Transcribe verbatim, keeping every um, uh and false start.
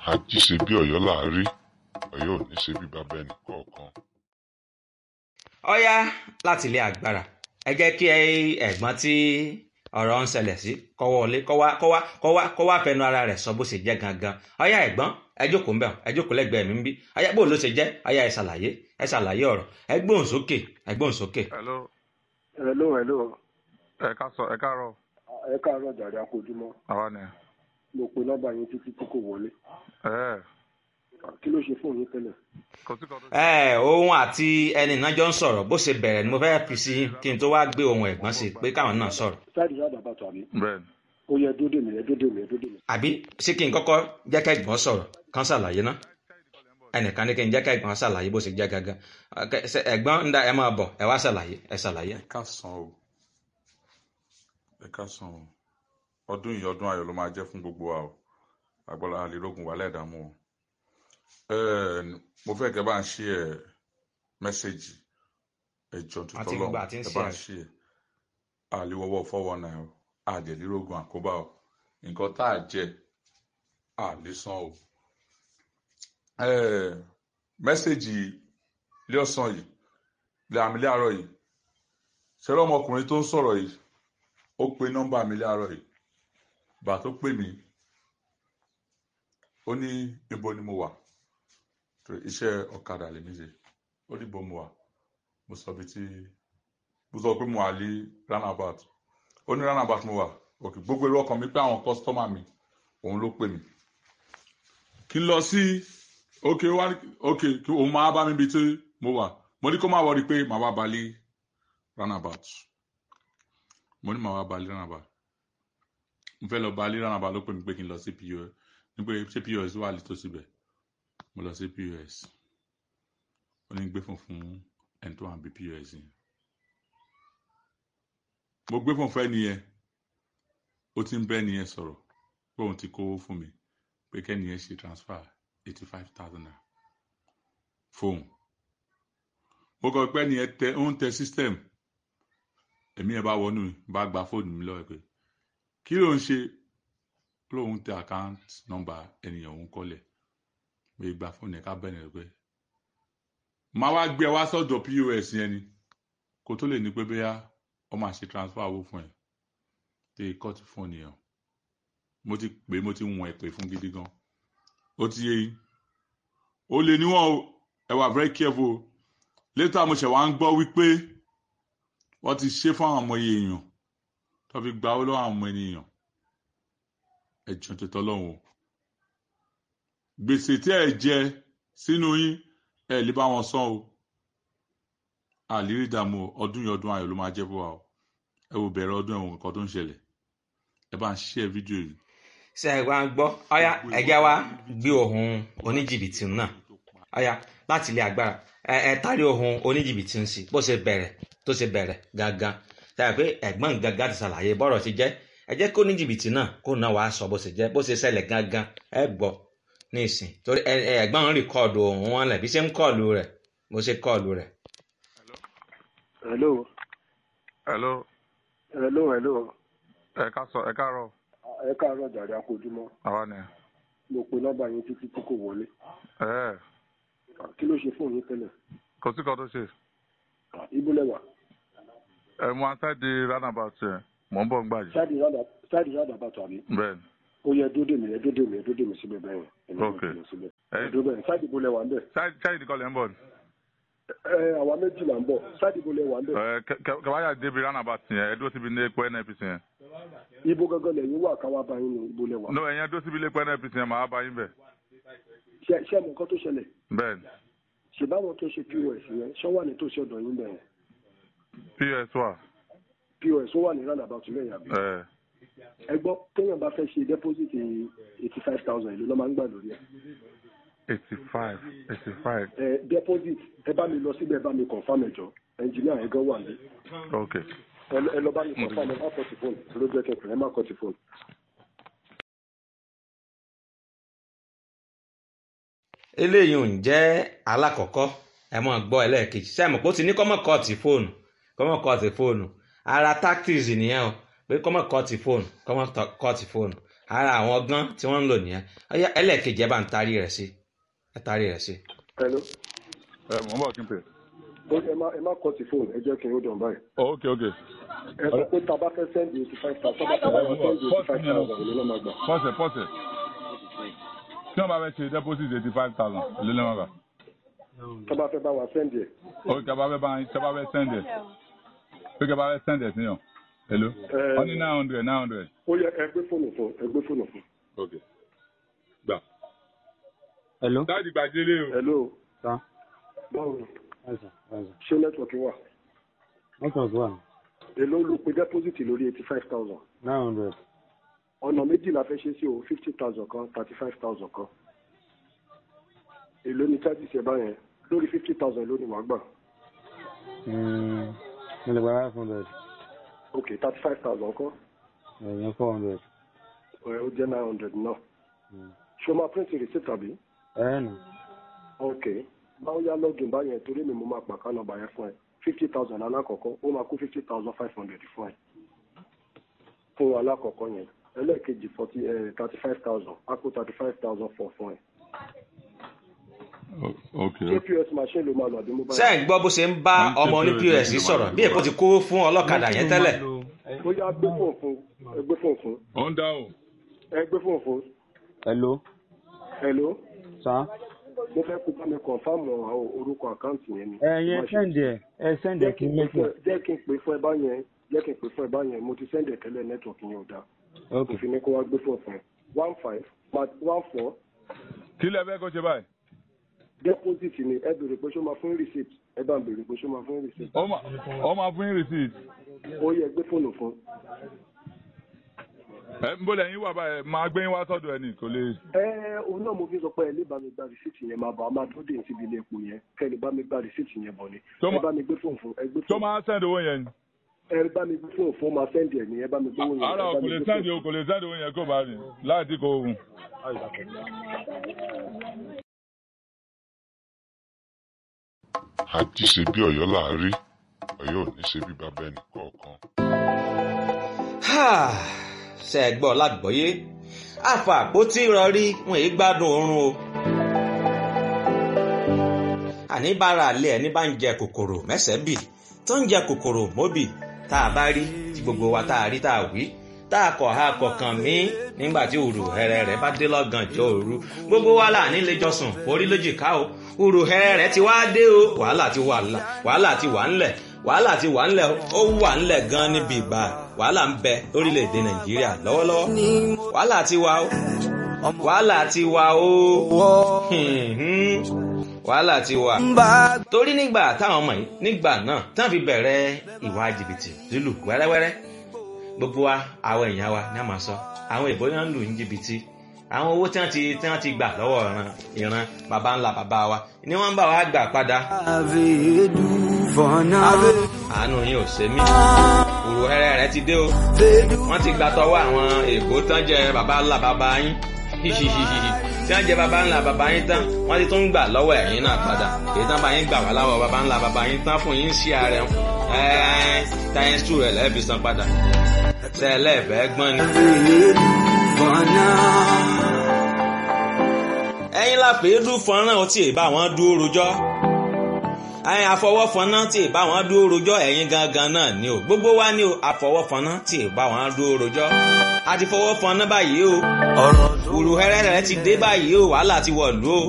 ají ṣe bí Ọ̀yọ́ là á rí, Ọ̀yọ́ ò ní ṣe bí bàbá ẹnì kọ̀ọ̀kan. Ọ̀yá láti ilé agbára ẹ jẹ́ kí ẹ̀gbọ́n tí ọ̀rọ̀ ń ṣẹlẹ̀ sí kó wọlé kó wá kó wá kó wá kó wá fẹnu ara rẹ̀ sọ bó ṣe jẹ́ gangan. Ọ̀yá ẹ̀gbọ́n ẹ jókòó ńbẹ̀ ẹ jókòó lẹ́gbẹ̀ẹ́ mi ń bí. Ọ̀yá bó ló ṣe jẹ́ ọ̀yá ẹ ṣàlàyé ẹ ṣàlàyé ọ̀rọ̀ ẹ gbóhùn sókè ẹ gbóhùn sókè. hello hello hello ẹ ká sọ ẹ káàárọ̀. ẹ káàárọ̀ jàre akójúmọ́. àwa ni. mo pe nọ́mbà yín títí tí kò wọlé. ẹ kí ló ṣe fóònù yín tẹ́lẹ̀. kò sí kan tó. ẹ òun àti ẹni náà jọ ń sọ̀rọ̀ bó ṣe bẹ̀rẹ̀ ni mo fẹ́ fi sí kí n tó wá gbé ohun ẹ̀gbọ́n sí pé káwọn náà sọ̀rọ̀. sáàdì sáàdì àbàtà mi. bẹ́ẹ̀ni. ó yẹ dódè mi ẹ dódè mi ẹ dódè mi. àbí ṣé kí n kọ́kọ́ jẹ́ ká ẹ̀gbọ́n sọ̀rọ̀ kán ṣàlàyé ná ẹnìkan ní kí n jẹ́ ká ẹ̀gbọ́n ṣàlàyé bó ṣe jẹ́ gangan ẹ̀gbọ́n ń da ẹ máa bọ̀ ẹ wá ṣàlàyé ẹ ṣàlàyé. ẹ ká san o ẹ ká san o ọdún yìí ọdún ayọ̀ ló máa jẹ́ fún gbogbo wa o agbọ́lá àlélógún wà lẹ́ẹ̀dààmú o mo fẹ́ kẹ́ bá ń ṣe ẹ̀ mẹ́sẹ̀gì ẹ̀jọ̀ tuntun lọ́wọ́ ẹ bá ń ṣe ẹ̀ àlewọ́wọ́ fọ́wọ́ náà o àjẹ̀lélógún àkóbá o nǹkan tá a jẹ àlésán o mẹ́sẹ̀gì ilé ọ̀sán yìí ilé àmì ilé àárọ̀ yìí ṣẹlẹ̀ ọmọkùnrin tó ń sọ̀rọ̀ yìí ó pe nọ́mbà mi láàárọ̀ yìí bá tó pè mí ó ní ibo ni mo wà iṣẹ́ ọ̀kadà lèmi ṣe ó ní ibo mo wà mo sọ bí tí mo sọ pé mo wà ní roundabout ó ní roundabout mo wà òkè gbogbo èrò ọkàn mi pé àwọn kọ́sítọ́mà mi òun ló pè mí kí n lọ sí òkè wá òkè kí òun máa bá mi bí tí mo wà mo ní kó má wọrí pé màá wá balẹ̀ roundabout mo ní màá wá balẹ̀ roundabout mo fẹ́ lọ balẹ̀ roundabout ló pè mí pé kí n lọ sí P O S ní pé ṣé P O S wà létò síbẹ̀ mo lọ sí P O S ó ní gbé fún fún ẹni tó wà bí P O S yẹn mo gbé fún fún ẹni yẹn ó ti ń bẹ́ ẹni yẹn sọ̀rọ̀ pé òun ti kó fún mi pé kẹ́ni yẹn ṣe transfer eighty five thousand naira fóun mo kọ pé ẹni yẹn tẹ ó ń tẹ system èmi yẹn bá wọnú bá gba fóònù mi lọ́wọ́ pé kí ló ń ṣe lóun tẹ account number ẹnìyàn òun kọ́lẹ̀ pé gba fóònù yẹn ká bẹ̀rẹ̀ pé máa wá gbé ẹ wá sọ́dọ̀ P O S yẹn ni kó tó lè ní pé bóyá ọ máa ṣe transfer owó fún ẹ tẹ cut fóònù yẹn mo ti pè mo ti wọ̀n ẹ̀ pè fún gidi gan ó ti yé yín ó lè níwọ̀n o ẹ wà very careful later mo ṣẹ̀ wá ń gbọ́ wípé wọ́n ti ṣe fún àwọn ọmọ èèyàn tó fi gba owó lọ́wọ́ àwọn ọmọ ènìyàn ẹ̀jọ̀ tó tọ́lọ́hún o gbèsè tí ẹ jẹ sínú yín ẹ lè bá wọn san o àlérí dààmú ọdún yìí ọdún ayọ̀ ló máa jẹ́ fún wa o ẹ wò bẹ̀rẹ̀ ọdún ẹ̀wọ̀n nǹkan tó ń ṣẹlẹ̀ ẹ bá ń share fídíò yìí. ṣe ẹ wá ń gbọ́ ọ̀yá ẹ̀já wa gbé ohun oníjìbìtì náà ọ̀yá láti ilé agbára ẹ ẹ tari ohun oníjìbìtì ń sí bó ṣe bẹ̀rẹ̀ tó ṣe bẹ̀rẹ̀ gangan ṣe pé ẹ̀gbọ́n gangan ti ṣàlàyé bọ́rọ̀ ti jẹ́ ẹ jẹ́ kó oníjìbìtì náà kó náà wàá sọ bó ṣe jẹ́ bó ṣe ṣẹlẹ̀ gangan ẹ gbọ́ ní ìsìn torí ẹ̀gbọ́n ń rìkọ́ọ̀dù ohun wọn lẹ̀ bí ṣe ń kọ́ọ̀lù rẹ̀ bó ṣe kọ́ọ̀lù rẹ̀. hello. hello. hello hello. ẹ ká sọ ẹ káàárọ̀. ẹ káàárọ̀ jàre akójúmọ́. àwa ni. mo pe nọ́mbà yín títí tí kò wọlé. ẹ kí ló ṣe fóònù yín tẹ́lẹ̀. kò sí kan tó ṣe. ibo lẹ́wà. ẹ mú aṣáájú roundabout yẹn mò ń bọ̀ ń gbàjẹ́. sáàdì roundabout àbí. bẹ́ẹ̀ni. ó yẹ dódè mi ẹ dódè mi ẹ dódè mi síbẹ̀ bẹ́ẹ̀ yẹn. ok ẹ dódè mi sáàdì ibo lẹ́wà ń bẹ̀. sáàdì kọ́ lẹ́ ń bọ̀ ni. ẹ àwa méjì là ń bọ̀ sáàdì ibo lẹ́wà ń bẹ̀. ẹ kẹwàá débi roundabout yẹn ẹ dúró síbi ní epo N N P C yẹn. ibo gangan lẹ́yìn wà káwá bá yín ní ibo lẹ́wà. no ẹ̀yin dúró síbi ní epo N N P C yẹn màá bá yín bẹ̀. ṣe ṣe mọ nǹkan tó ṣẹlẹ̀. bẹ́ẹ̀ni. ṣe báwọn tó ṣe P O S yẹn ṣọ́ wà ní tòsí ọ̀dọ̀ yín bẹ̀rẹ̀. P O S wà. P O S ó wà ní roundabout lẹ́yìn àbí. ẹ gbọ́ téèyàn bá fẹ́ ṣe deposit eighty five thousand ìlú ló máa ń gbà lórí ẹ̀. eighty five eighty five. ẹ deposit ẹ bá mi lọ síbẹ̀ ẹ bá mi confirm ẹ̀jọ̀ engineer ẹ̀ gan wà ní. ok. ẹ lọ bá mi confirm ẹ má kọ́ ti fóònù ló jẹ́ kẹ̀kẹ́ ẹ má kọ́ ti fóònù. eléyìí ò ń jẹ́ alákọ̀ọ́kọ́ ẹ mọ̀ gbọ́ ẹlẹ́ẹ̀kejì sẹ́mi pé ó ti ní kọ́mọ̀ kọ́ọ̀tì fóònù kọ́mọ̀ kọ́ọ̀tì fóònù ara tactics nìyẹn o pé kọ́mọ̀ kọ́ọ̀tì fóònù kọ́mọ̀ kọ́ọ̀tì fóònù ara àwọn ọgbọ́n tí wọ́n ń lò nìyẹn ọyá ẹlẹ́ẹ̀kejì ẹ bá ń tarí rẹ̀ sí ẹ tarí rẹ̀ sí. hello. ẹ mọ̀ bọ̀ kí n pè. ẹ má ẹ má kọ́ sí fóònù ẹ jẹ́ kí n ó dàn báyìí. ok ok. ẹ sọ pé tá a bá fẹ́ sẹ́ndì eighty five thousand tá a bá fẹ́ sẹ́ndì eighty five thousand ló lọ́ máa gbà. pọ́sẹ̀ pọ́sẹ̀ tí wọ́n bá fẹ́ ṣe deposit eighty five thousand ló lọ́ máa gbà. tá a bá fẹ́ bá wa sẹ́ndì ẹ̀. ok tá a bá fẹ́ bá tá a bá fẹ́ sẹ́ndì ẹ̀ pé kí a bá fẹ́ sẹ́ndì ẹ̀ sí yàn. hello. wọ́n ní nine hundred nine hundred. ó yẹ ẹ gbé fóònù fún ẹ gbé fóònù fún. ok gbà. hello. dáàdì gbàdélé o. hello. sa. báwo ni ṣé nẹ́tíwọ̀kì wà. nẹ́tíwọ̀kì wà. èló ló pe deposit lórí eighty five thousand. nine hundred. ọ̀nà méjì la fẹ́ ṣe sí o fifty thousand kan thirty five thousand kan. èló ni charges ẹ báyẹn lórí fifty thousand ló ni wàá gbà. mo lè gba five hundred. ok thirty five thousand kan. ẹ̀yìn four hundred. ẹ ó jẹ́ nine hundred náà. ṣé o máa print receipt tàbí. ẹ ẹ̀ nà. ok báwo yá lọ́gìn báyẹn torí mi mo máa pàkà nọ́mbà yẹn fún ẹ fifty thousand alákọ̀ọ́kọ́ ó máa kó fifty thousand five hundred fún ẹ fún alákọ̀ọ́kọ́ yẹn ẹlẹ́ẹ̀kejì forty thirty five thousand á kó thirty five thousand four fún ẹ. ok ṣé pos machine ló máa lọ àbí mobile. ṣé ẹ̀ ń gbọ́ bó ṣe ń bá ọmọ oní pos sọ̀rọ̀ bí èkó ti kó fún ọlọ́kadà yẹn tẹ́lẹ̀. ó yá gbé fóònù fún ẹ gbé fóònù fún. ó ń dá o. ẹ gbé fóònù fún. hello. hello. sa. mo fẹ́ kó bá mi kọ̀nfàmù orúkọ àkáǹtì yẹn ni. ẹ yẹn sẹ́ndì ẹ ẹ sẹ́ndì ẹ kí n mẹ́tò. jẹ́ kí n pè fún ẹ bá yẹn jẹ́ kí n pè fún ẹ bá yẹn mo ti sẹ́ndì ẹ tẹ́lẹ̀ nẹ́tíwọ̀kì yẹn ò dáa. ok òfin ni kó wá gbé fóònù fún ẹ one five one four. kí lẹ fẹ́ kó ṣe báyìí. deposit ni ẹ béèrè pé ṣó máa fún receipt ẹ bá ń béèrè pé ṣó máa fún receipt. ó máa ó máa fún yín receipt. ó yẹ gbé fóònù fún. ẹ ń bọ́lẹ̀ yín wà báyìí máa gbé yín wá sọ́dọ̀ ẹ̀ ní kò lè. ẹ òun náà mo fi sọ pé ẹ lè bá mi gba receipt yẹn máa bọ̀ a máa dúró dé síbi ilé epo yẹn kẹ́ ẹ lè bá mi gba receipt yẹn bọ̀ ni. ẹ bá mi gbé fóònù fún ẹ gbé tó fóònù. máa sẹ́ndì owó yẹn ni. ẹ bá mi gbé fóònù fún máa sẹ́ndì ẹ̀ ní ẹ bá mi gbé owó yẹn. ara kò lè sẹ́ndì o kò lè sẹ́ndì owó yẹn kó bá rìn láti kó ohun. àti ṣe bí Ọ̀yọ́ là á rí Ọ̀yọ́ ò ní ṣe bí bàbá ẹnì kọ̀ọ̀kan. ṣe é gbọ́ lágbọ́yé àfà àpótí ìrọ̀rí wọn èyí gbádùn oorun o. àní bára àlẹ́ ẹni bá ń jẹ kòkòrò mẹ́sẹ̀ bì tó ń jẹ kòkòrò mọ́bì tá a bá rí tí gbogbo wa tá a rí tá a wí tá a kọ̀ ha kọ̀ọ̀kan mí nígbà tí òru hẹrẹ rẹ bá dé lọ́gànjọ́ òru gbogbo wa là nílé jọsùn forí lójìká o òru hẹrẹ rẹ ti wá dé o wàhálà ti wà wàhálà ti wà ńlẹ̀ wàhálà ti wà ńlẹ̀ ó wà ńlẹ̀ gan níbi ìgbà wàhálà ń bẹ lórílẹ̀‐èdè nàìjíríà lọ́wọ́lọ́wọ́ wàhálà ti wà o wàhálà ti wà o wàhálà ti wà torí nígbà táwọn ọmọ yìí nígbà náà táwọn fi bẹ̀rẹ̀ ìwà jìbìtì lílù wẹ́rẹ́wẹ́rẹ́ gbogbo wa àwọn èèyàn wa ní a máa sọ àwọn èèbó yẹn ń lù ní jìbìtì àwọn owó tí wọ́n ti tí wọ́n ti gbà lọ́wọ́ ìran ìran baba ńlá baba wa ni wọ́n ń bá wa gbà padà. àánú yín ò ṣe mí òrò ẹrẹ rẹ ti dé o wọ́n ti gbà tọwọ́ àwọn èèbó tán jẹ baba ńlá baba yín tí wọ́n jẹ baba ńlá baba yín tán wọ́n ti tún ń gbà lọ́wọ́ ẹ̀yin náà padà èyí tán bá yín gbà wá láwọ̀ baba ńlá baba yín tán fún yín sí ààrẹ táyẹn sùn rẹ̀ lẹ́ẹ̀fi san padà tẹ́lẹ̀ bẹ́ẹ̀ gbọ́n ni. ẹ̀yin la pè é dún fọ́nrán ọtí ìbá wọn dúró rojọ́ ẹ̀yin àfọwọ́fọ́nà tí ìbá wọn dúró rojọ́ ẹ̀yin gangan náà ni o gbogbo wa ni o àfọwọ́fọ́nà tí ìbá wọn dúró rojọ́ a ti fọwọ́fọ́nà báyìí o òrùhẹ́rẹ́ rẹ̀ ti dé báyìí o wàhálà ti wọ̀lú o.